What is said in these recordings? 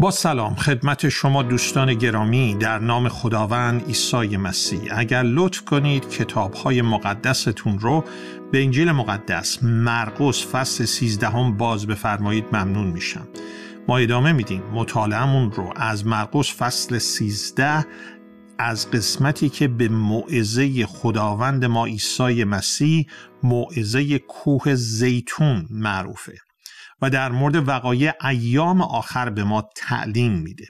با سلام خدمت شما دوستان گرامی در نام خداوند عیسی مسیح. اگر لطف کنید کتاب‌های مقدستون رو به انجیل مقدس مرقس فصل 13 باز بفرمایید ممنون میشم. ما ادامه میدیم مطالعه‌مون رو از مرقس فصل 13 از قسمتی که به موعظه خداوند ما عیسی مسیح، موعظه کوه زیتون معروفه و در مورد وقایع ایام آخر به ما تعلیم میده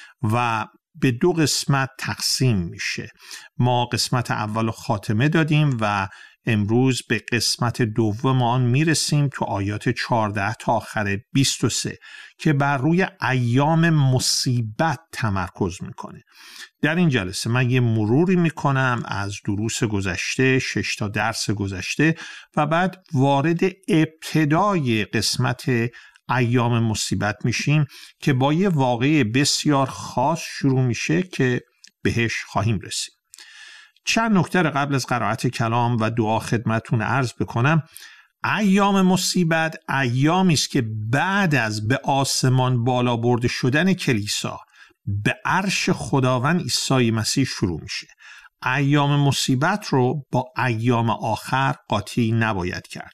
و به دو قسمت تقسیم میشه. ما قسمت اول خاتمه دادیم و امروز به قسمت دوم آن میرسیم تو آیات 14 تا آخر 23 که بر روی ایام مصیبت تمرکز میکنه. در این جلسه من یه مروری میکنم از دروس گذشته، 6 تا درس گذشته و بعد وارد ابتدای قسمت ایام مصیبت میشیم که با یه واقعه بسیار خاص شروع میشه که بهش خواهیم رسید. چند نکته قبل از قرائت کلام و دعا خدمتون عرض بکنم. ایام مصیبت ایامی است که بعد از به آسمان بالا برده شدن کلیسا به عرش خداوند عیسی مسیح شروع میشه. ایام مصیبت رو با ایام آخر قاطی نباید کرد.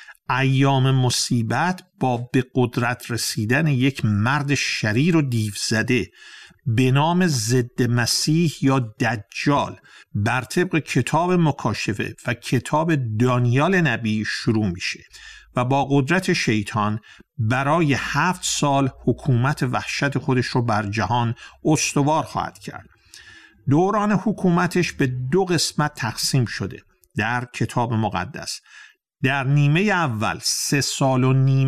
ایام مصیبت با به قدرت رسیدن یک مرد شریر و دیو زده به نام ضد مسیح یا دجال بر طبق کتاب مکاشفه و کتاب دانیال نبی شروع میشه و با قدرت شیطان برای 7 سال حکومت وحشت خودش رو بر جهان استوار خواهد کرد. دوران حکومتش به 2 قسمت تقسیم شده در کتاب مقدس. در نیمه اول 3.5 سال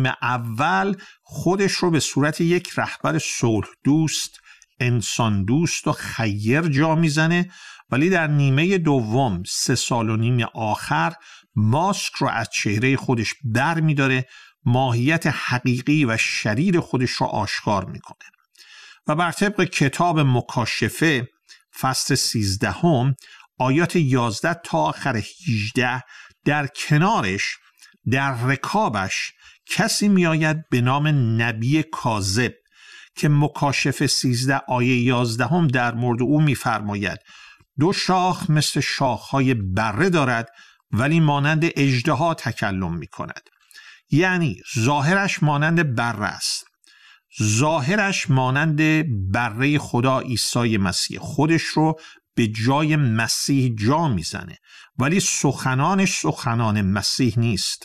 اول خودش رو به صورت یک رهبر صلح دوست، انسان دوست و خیر جا میزنه، ولی در نیمه دوم 3.5 سال آخر ماسک رو از چهره خودش بر میداره، ماهیت حقیقی و شریر خودش رو آشکار میکنه و بر طبق کتاب مکاشفه فصل 13 آیات 11 تا آخر 18 در کنارش در رکابش کسی میآید به نام نبی کاذب که مکاشفه 13 آیه 11 در مورد او می‌فرماید 2 شاخ مثل شاخهای بره دارد ولی مانند اژدها تکلم می‌کند. یعنی ظاهرش مانند بره است، ظاهرش مانند بره خدا عیسی مسیح، خودش رو به جای مسیح جا میزنه، ولی سخنانش سخنان مسیح نیست،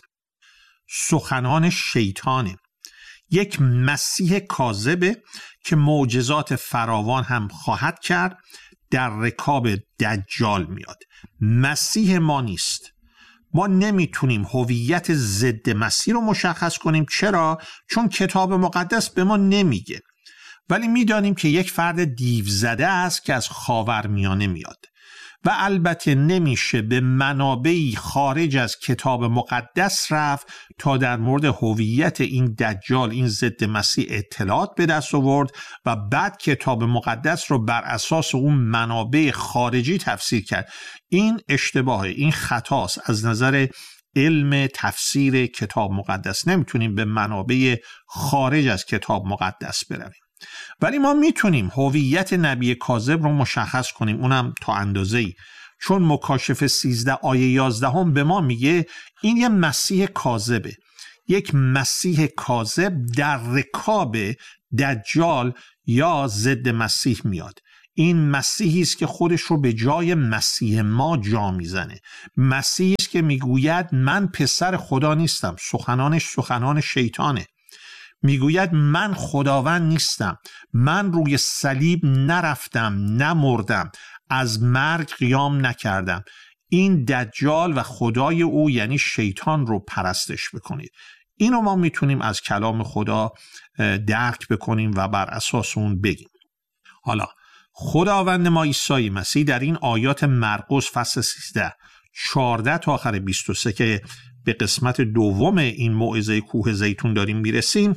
سخنان شیطانه. یک مسیح کاذبه که معجزات فراوان هم خواهد کرد، در رکاب دجال میاد. مسیح ما نیست. ما نمیتونیم هویت ضد مسیح رو مشخص کنیم. چرا؟ چون کتاب مقدس به ما نمیگه، ولی میدانیم که یک فرد دیو زده است که از خاورمیانه میاد و البته نمیشه به منابعی خارج از کتاب مقدس رفت تا در مورد هویت این دجال، این ضد مسیح اطلاعات به دست آورد و بعد کتاب مقدس رو بر اساس اون منابع خارجی تفسیر کرد. این اشتباهه، این خطاست. از نظر علم تفسیر کتاب مقدس نمیتونیم به منابع خارج از کتاب مقدس برویم، ولی ما میتونیم هویت نبی کاذب رو مشخص کنیم، اونم تا اندازه‌ای، چون مکاشفه 13 آیه 11 به ما میگه این یه مسیح کاذبه. یک مسیح کاذب در رکاب دجال یا ضد مسیح میاد. این مسیحی است که خودش رو به جای مسیح ما جا میزنه، مسیحی است که میگوید من پسر خدا نیستم، سخنانش سخنان شیطانه. میگوید من خداوند نیستم، من روی صلیب نرفتم، نمردم، از مرگ قیام نکردم. این دجال و خدای او یعنی شیطان رو پرستش بکنید. اینو ما میتونیم از کلام خدا درک بکنیم و بر اساس اون بگیم. حالا خداوند ما عیسی مسیح در این آیات مرقس فصل 13 14 تا آخر 23 که به قسمت دوم این موعظه کوه زیتون داریم میرسیم،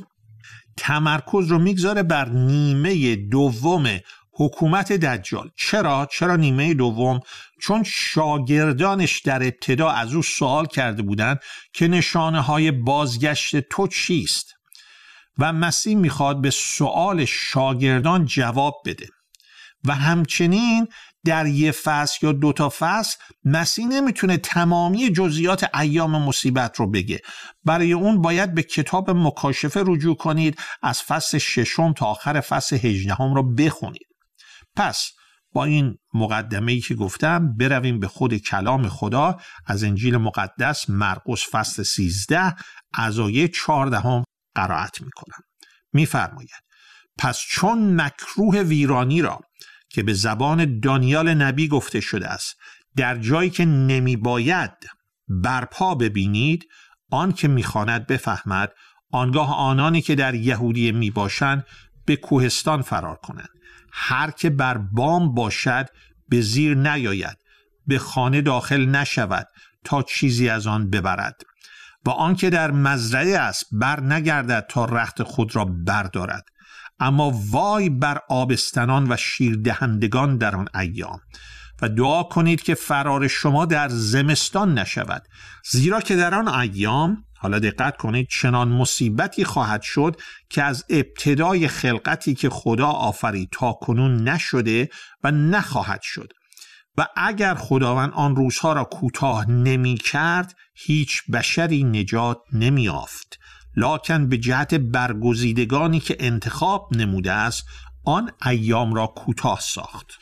تمرکز رو میگذاره بر نیمه دوم حکومت دجال. چرا نیمه دوم؟ چون شاگردانش در ابتدا از او سوال کرده بودند که نشانه های بازگشت تو چیست؟ و مسیح میخواد به سؤال شاگردان جواب بده و همچنین در یه فصل یا 2 فصل مسیح نمیتونه تمامی جزئیات ایام مصیبت رو بگه. برای اون باید به کتاب مکاشفه رجوع کنید، از فصل 6 تا آخر فصل 18 رو بخونید. پس با این مقدمه‌ای که گفتم برویم به خود کلام خدا از انجیل مقدس مرقس فصل 13 از آیه 14 قرائت میکنم. میفرماید: پس چون مکروه ویرانی را که به زبان دانیال نبی گفته شده است در جایی که نمی باید برپا ببینید، آن که میخواند بفهمد، آنگاه آنانی که در یهودیه می باشند به کوهستان فرار کنند. هر که بر بام باشد به زیر نیاید، به خانه داخل نشود تا چیزی از آن ببرد، و آن که در مزرعه است بر نگردد تا رخت خود را بردارد. اما وای بر آبستنان و شیردهندگان در آن ایام، و دعا کنید که فرار شما در زمستان نشود، زیرا که در آن ایام، حالا دقت کنید، چنان مصیبتی خواهد شد که از ابتدای خلقتی که خدا آفرید تا کنون نشده و نخواهد شد. و اگر خداوند آن روزها را کوتاه نمی کرد، هیچ بشری نجات نمی یافت. لکن به جهت برگزیدگانی که انتخاب نموده است، آن ایام را کوتاه ساخت.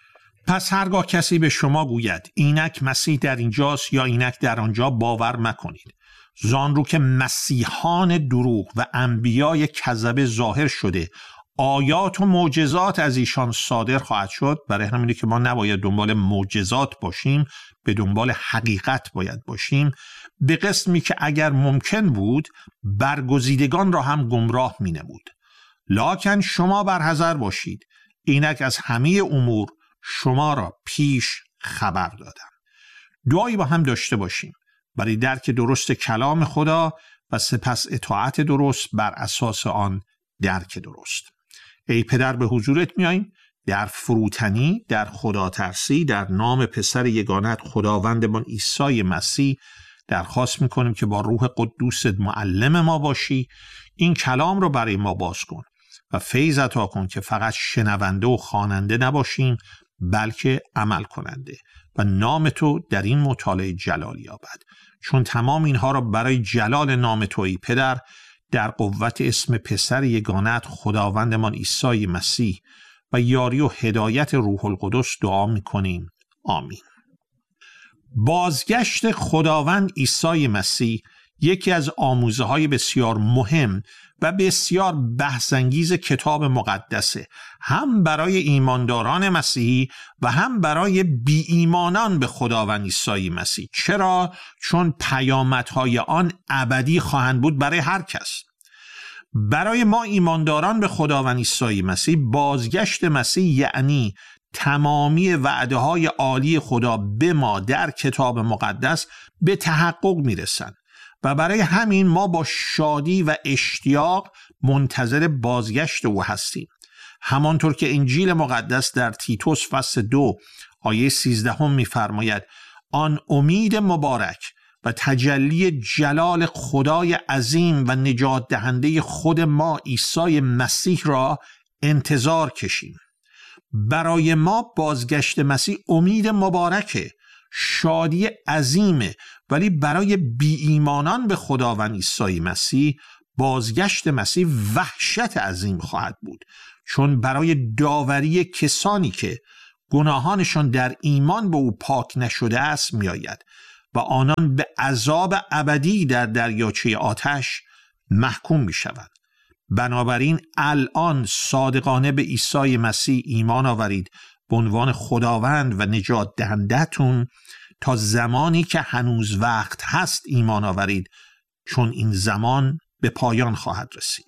پس هرگاه کسی به شما گوید اینک مسیح در اینجاست یا اینک در آنجا، باور مکنید. زان رو که مسیحان دروغ و انبیای کذب ظاهر شده، آیات و معجزات از ایشان صادر خواهد شد. برای همینه که ما نباید دنبال معجزات باشیم، به دنبال حقیقت باید باشیم، به قسمی که اگر ممکن بود برگزیدگان را هم گمراه می نمود. لکن شما برحذر باشید، اینک از همه امور شما را پیش خبر دادم. دعایی با هم داشته باشیم برای درک درست کلام خدا و سپس اطاعت درست بر اساس آن درک درست. ای پدر، به حضورت میاییم در فروتنی، در خدا ترسی، در نام پسر یگانت خداوندمان عیسی مسیح درخواست میکنیم که با روح قدوست معلم ما باشی، این کلام رو برای ما باز کن و فیض عطا کن که فقط شنونده و خواننده نباشیم بلکه عمل کننده، و نام تو در این مطالعه جلال یابد. چون تمام اینها را برای جلال نام تویی پدر، در قوت اسم پسر یگانت خداوندمان عیسی مسیح و یاری و هدایت روح القدس دعا میکنیم. آمین. بازگشت خداوند عیسی مسیح یکی از آموزه‌های بسیار مهم و بسیار بحث‌انگیز کتاب مقدسه، هم برای ایمانداران مسیحی و هم برای بی ایمانان به خداوند عیسی مسیح. چرا؟ چون پیامدهای آن ابدی خواهند بود برای هر کس. برای ما ایمانداران به خداوند عیسی مسیح، بازگشت مسیح یعنی تمامی وعده‌های عالی خدا به ما در کتاب مقدس به تحقق میرسند و برای همین ما با شادی و اشتیاق منتظر بازگشت او هستیم. همانطور که انجیل مقدس در تیتوس فصل 2 آیه 13 می‌فرماید: آن امید مبارک و تجلی جلال خدای عظیم و نجات دهنده خود ما عیسی مسیح را انتظار کشیم. برای ما بازگشت مسیح امید مبارکه، شادی عظیمه، ولی برای بی ایمانان به خداوند عیسی مسیح بازگشت مسیح وحشت عظیم خواهد بود، چون برای داوری کسانی که گناهانشان در ایمان به او پاک نشده است می آید و آنان به عذاب ابدی در دریاچه آتش محکوم می شوند. بنابراین الان صادقانه به عیسی مسیح ایمان آورید به عنوان خداوند و نجات دهنده‌تون، تا زمانی که هنوز وقت هست ایمان آورید، چون این زمان به پایان خواهد رسید.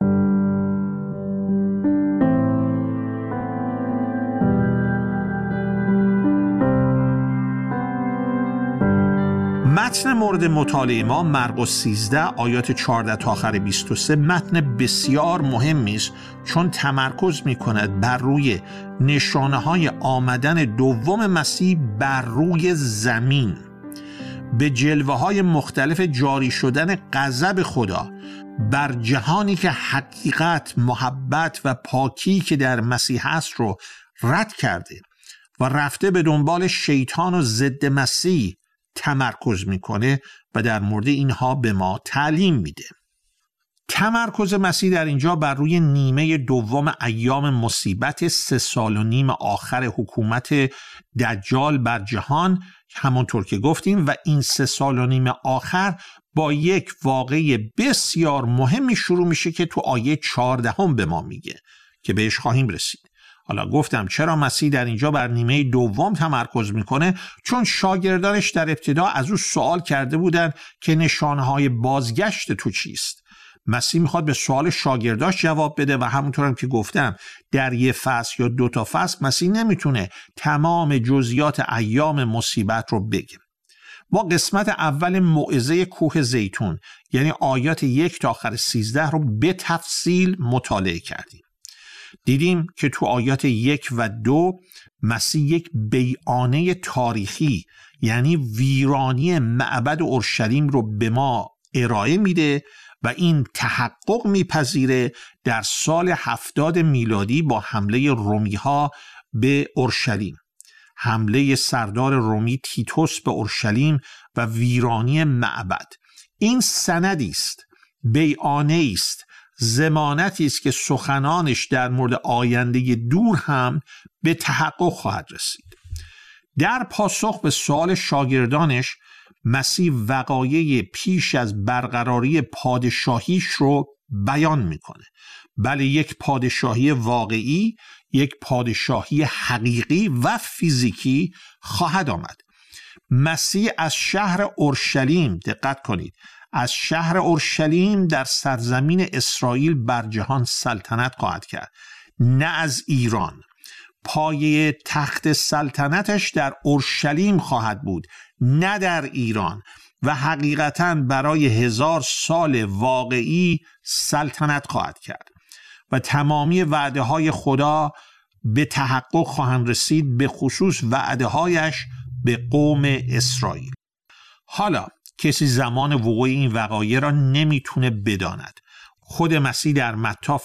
متن مورد مطالعه ما مرقس 13 آیات 14 تا آخر 23 متن بسیار مهمی است، چون تمرکز می‌کند بر روی نشانه‌های آمدن دوم مسیح بر روی زمین، به جلوه‌های مختلف جاری شدن غضب خدا بر جهانی که حقیقت، محبت و پاکی که در مسیح هست رو رد کرده و رفته به دنبال شیطان و ضد مسیح تمرکز میکنه و در مورد اینها به ما تعلیم میده. تمرکز مسیح در اینجا بر روی نیمه دوم ایام مصیبت 3.5 سال آخر حکومت دجال بر جهان، همونطور که گفتیم، و این 3.5 سال آخر با یک واقعه بسیار مهمی شروع میشه که تو آیه 14 به ما میگه که بهش خواهیم رسید. حالا گفتم چرا مسیح در اینجا بر نیمه دوم تمرکز میکنه؟ چون شاگردانش در ابتدا از او سوال کرده بودن که نشانهای بازگشت تو چیست. مسیح میخواد به سوال شاگرداش جواب بده و همونطور هم که گفتم در یه فصل یا 2 تا فصل مسیح نمیتونه تمام جزئیات ایام مصیبت رو بگه. ما قسمت اول موعظه کوه زیتون یعنی آیات 1 تا آخر 13 رو به تفصیل مطالعه کردیم. دیدیم که تو آیات 1 و 2 مسیح یک بیانیه تاریخی یعنی ویرانی معبد اورشلیم رو به ما ارائه میده و این تحقق میپذیره در سال 70 میلادی با حمله رومی‌ها به اورشلیم، حمله سردار رومی تیتوس به اورشلیم و ویرانی معبد. این سندی است، بیانیه است، ضمانتی است که سخنانش در مورد آینده دور هم به تحقق خواهد رسید. در پاسخ به سوال شاگردانش مسیح وقایع پیش از برقراری پادشاهیش رو بیان میکنه. بله، یک پادشاهی واقعی، یک پادشاهی حقیقی و فیزیکی خواهد آمد. مسیح از شهر اورشلیم، دقت کنید، از شهر اورشلیم در سرزمین اسرائیل بر جهان سلطنت خواهد کرد، نه از ایران. پایه تخت سلطنتش در اورشلیم خواهد بود، نه در ایران، و حقیقتاً برای 1000 سال واقعی سلطنت خواهد کرد و تمامی وعده های خدا به تحقق خواهند رسید، به خصوص وعده هایش به قوم اسرائیل. حالا کسی زمان وقوع این وقایع را نمیتونه بداند. خود مسیح در متی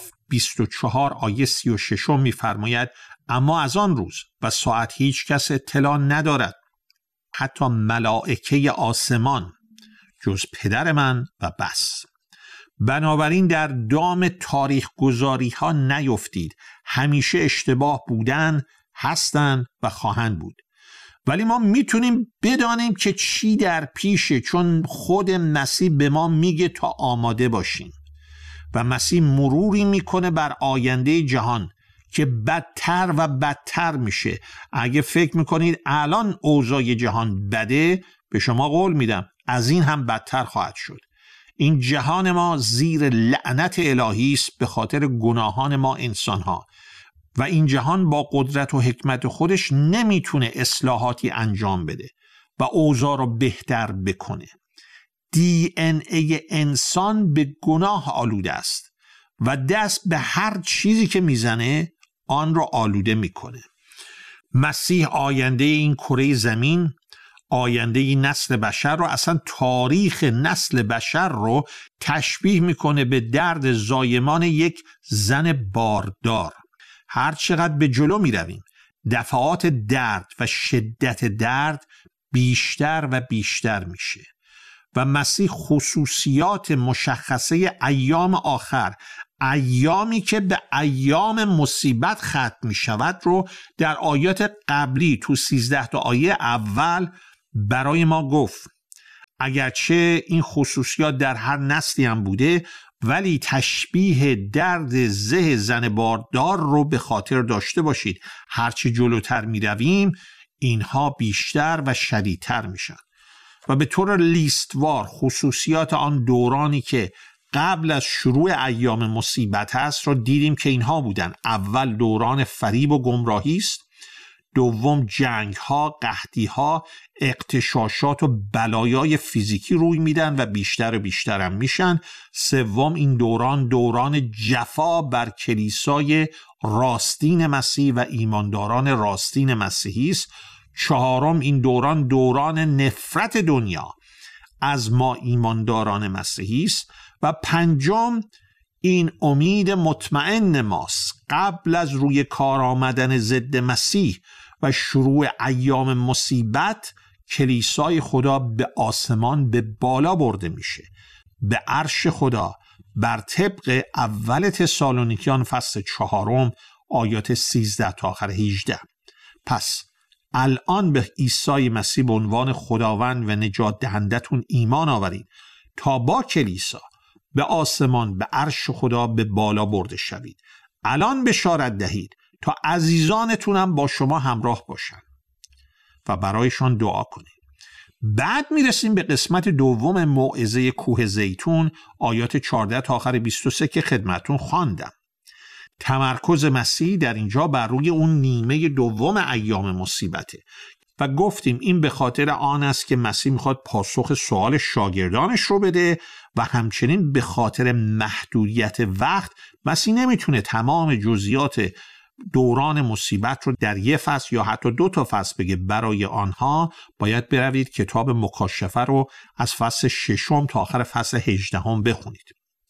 24 آیه 36 میفرماید اما از آن روز و ساعت هیچ کس اطلاع ندارد، حتی ملائکه آسمان، جز پدر من و بس. بنابراین در دام تاریخ گذاری ها نیفتید. همیشه اشتباه بودن، هستند و خواهند بود. ولی ما میتونیم بدانیم که چی در پیشه، چون خود مسیح به ما میگه تا آماده باشیم. و مسیح مروری میکنه بر آینده جهان که بدتر و بدتر میشه. اگه فکر میکنید الان اوضاع جهان بده، به شما قول میدم از این هم بدتر خواهد شد. این جهان ما زیر لعنت الهی است به خاطر گناهان ما انسانها و این جهان با قدرت و حکمت خودش نمیتونه اصلاحاتی انجام بده و اوضاع رو بهتر بکنه. DNA انسان به گناه آلوده است و دست به هر چیزی که میزنه آن رو آلوده میکنه. مسیح آینده این کره زمین، آینده این نسل بشر رو، اصلا تاریخ نسل بشر رو تشبیه میکنه به درد زایمان یک زن باردار. هر چقدر به جلو میرویم دفعات درد و شدت درد بیشتر و بیشتر میشه و مسیح خصوصیات مشخصه ایام آخر، ایامی که به ایام مصیبت ختم می شود رو در آیات قبلی تو 13 تا آیه اول برای ما گفت. اگرچه این خصوصیات در هر نسلی هم بوده، ولی تشبیه درد زه زن باردار رو به خاطر داشته باشید. هرچی جلوتر می رویم اینها بیشتر و شدیدتر میشن و به طور لیستوار خصوصیات آن دورانی که قبل از شروع ایام مصیبت هست را دیدیم که اینها بودن. اول دوران فریب و گمراهی است، دوم جنگ ها، قحطی ها، اغتشاشات و بلایای فیزیکی روی میدن و بیشتر و بیشتر هم میشن. سوم این دوران جفا بر کلیسای راستین مسیح و ایمانداران راستین مسیحی است. چهارم این دوران نفرت دنیا از ما ایمانداران مسیحی است و پنجم، این امید مطمئن ماست قبل از روی کار آمدن ضد مسیح و شروع ایام مصیبت، کلیسای خدا به آسمان به بالا برده میشه، به عرش خدا، بر طبق اول تسالونیکیان فصل 4 آیات 13 تا آخر 18. پس الان به عیسی مسیح به عنوان خداوند و نجات دهندتون ایمان آورید تا با کلیسا به آسمان، به عرش خدا به بالا برده شوید. الان بشارت دهید تا عزیزانتونم با شما همراه باشن و برایشان دعا کنید. بعد میرسیم به قسمت دوم موعظه کوه زیتون، آیات 14 تا آخر 23 که خدمتون خواندم. تمرکز مسیح در اینجا بر روی اون نیمه دوم ایام مصیبته و گفتیم این به خاطر آن است که مسیح میخواد پاسخ سوال شاگردانش رو بده و همچنین به خاطر محدودیت وقت مسیح نمیتونه تمام جزئیات دوران مصیبت رو در یه فصل یا حتی 2 فصل بگه. برای آنها باید بروید کتاب مکاشفه رو از فصل 6 تا آخر فصل 18 بخونید.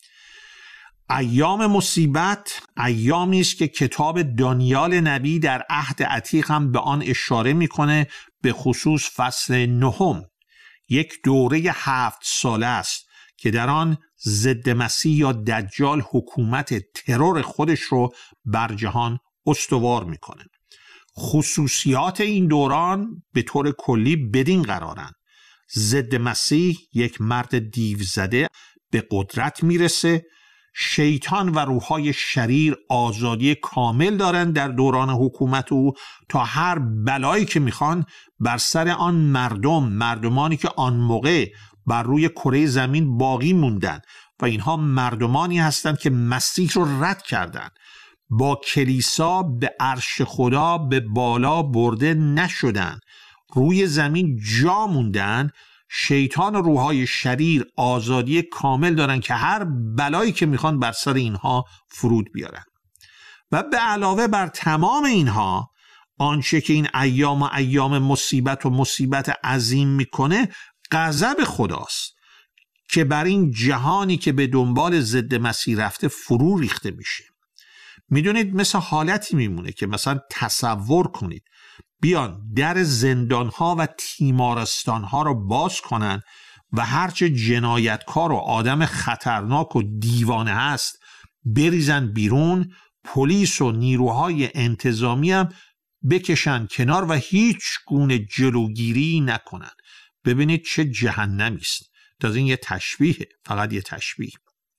ایام مصیبت ایامی است که کتاب دانیال نبی در عهد عتیق هم به آن اشاره میکنه، به خصوص فصل 9. یک دوره 7 ساله است که در آن ضد مسیح یا دجال حکومت ترور خودش رو بر جهان استوار میکنه. خصوصیات این دوران به طور کلی بدین قرارن: ضد مسیح یک مرد دیو زده به قدرت میرسه، شیطان و روحای شریر آزادی کامل دارن در دوران حکومت او تا هر بلایی که میخوان بر سر آن مردمانی که آن موقع بر روی کره زمین باقی موندن و اینها مردمانی هستند که مسیح رو رد کردند، با کلیسا به عرش خدا به بالا برده نشدن، روی زمین جا موندن. شیطان و روحای شریر آزادی کامل دارن که هر بلایی که میخوان بر سر اینها فرود بیارن. و به علاوه بر تمام اینها، آنچه که این ایام مصیبت و مصیبت عظیم میکنه غضب خداست که بر این جهانی که به دنبال ضد مسیح رفته فرو ریخته میشه. میدونید مثل حالتی میمونه که مثلا تصور کنید بیان در زندانها و تیمارستانها رو باز کنن و هرچه جنایتکار و آدم خطرناک و دیوانه هست بریزن بیرون، پلیس و نیروهای انتظامی هم بکشن کنار و هیچ گونه جلوگیری نکنن. ببینید چه جهنمی است. تازه این یه تشبیهه، فقط یه تشبیه.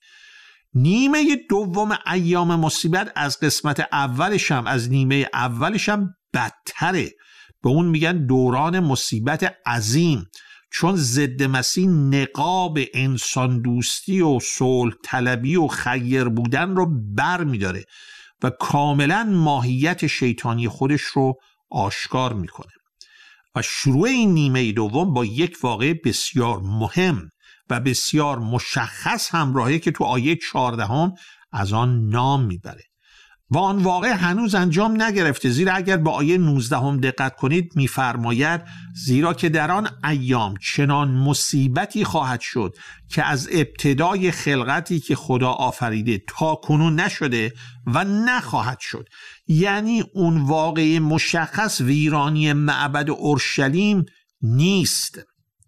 نیمه دوم ایام مصیبت از قسمت اولش هم، از نیمه اولش هم بدتره. به اون میگن دوران مصیبت عظیم، چون ضد مسیح نقاب انسان دوستی و صلح طلبی و خیر بودن رو بر میداره و کاملا ماهیت شیطانی خودش رو آشکار میکنه. و شروع این نیمه دوم با یک واقعه بسیار مهم و بسیار مشخص همراهه که تو آیه 14 از آن نام میبره و آن واقع هنوز انجام نگرفته، زیرا اگر به آیه 19 دقت کنید میفرماید زیرا که در آن ایام چنان مصیبتی خواهد شد که از ابتدای خلقتی که خدا آفریده تا کنون نشده و نخواهد شد. یعنی اون واقع مشخص ویرانی معبد اورشلیم نیست.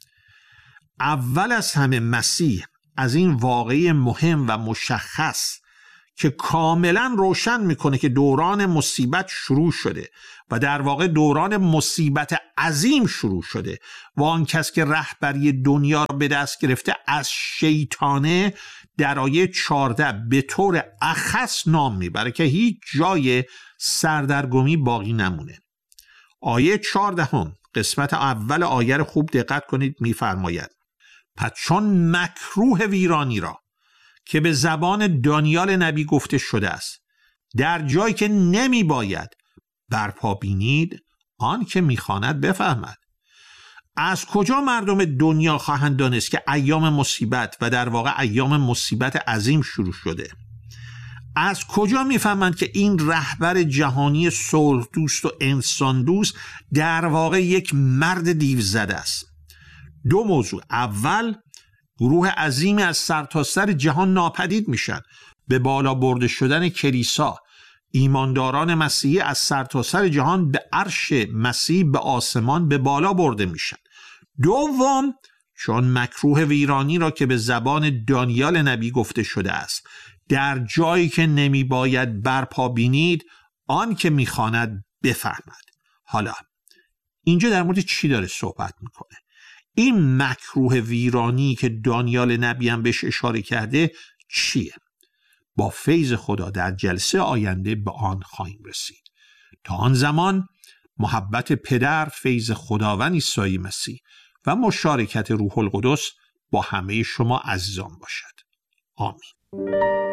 اول از همه مسیح از این واقعه مهم و مشخص که کاملا روشن میکنه که دوران مصیبت شروع شده و در واقع دوران مصیبت عظیم شروع شده و آن کس که رهبری دنیا را به دست گرفته از شیطانه، در آیه 14 به طور اخص نام میبره که هیچ جای سردرگمی باقی نمونه. آیه 14 قسمت اول آیه رو خوب دقت کنید، میفرماید پس چون مکروه ویرانی را که به زبان دانیال نبی گفته شده است در جایی که نمی باید برپا بینید، آن که میخواند بفهمد. از کجا مردم دنیا خواهند دانست که ایام مصیبت و در واقع ایام مصیبت عظیم شروع شده؟ از کجا میفهمند که این رهبر جهانی صلح دوست و انسان دوست در واقع یک مرد دیو زده است؟ 2 موضوع. اول، گروه عظیمی از سرتاسر جهان ناپدید میشن. به بالا برده شدن کلیسا، ایمانداران مسیحی از سرتاسر جهان به عرش مسیح به آسمان به بالا برده میشن. دوم، چون مکروه ویرانی را که به زبان دانیال نبی گفته شده است، در جایی که نمی باید برپا بینید، آن که میخواند بفهمد. حالا اینجا در مورد چی داره صحبت میکنه؟ این مکروه ویرانی که دانیال نبی هم بهش اشاره کرده چیه؟ با فیض خدا در جلسه آینده به آن خواهیم رسید. تا آن زمان محبت پدر، فیض خداوند عیسی مسیح و مشارکت روح القدس با همه شما عزیزان باشد. آمین.